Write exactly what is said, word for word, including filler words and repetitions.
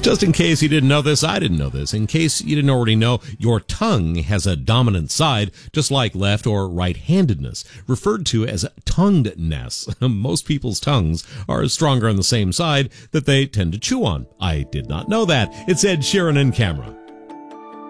Just in case you didn't know this, I didn't know this. In case you didn't already know, your tongue has a dominant side, just like left or right-handedness, referred to as tonguedness. Most people's tongues are stronger on the same side that they tend to chew on. I did not know that. It said Sheeran and Camera.